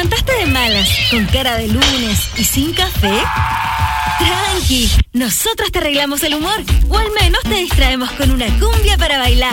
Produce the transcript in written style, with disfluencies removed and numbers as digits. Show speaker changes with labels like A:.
A: levantaste de malas, con cara de lunes y sin café? Tranqui, nosotros te arreglamos el humor, o al menos te distraemos con una cumbia para bailar.